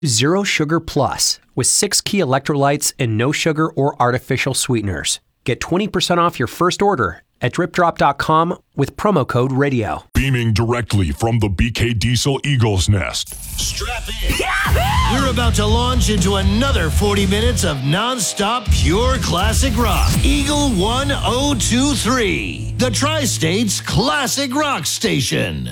Zero Sugar Plus with 6 key electrolytes and no sugar or artificial sweeteners. Get 20% off your first order at dripdrop.com with promo code radio. Beaming directly from the BK Diesel Eagle's Nest. Strap in. We're about to launch into another 40 minutes of non-stop pure classic rock. Eagle 1023, the Tri-State's classic rock station.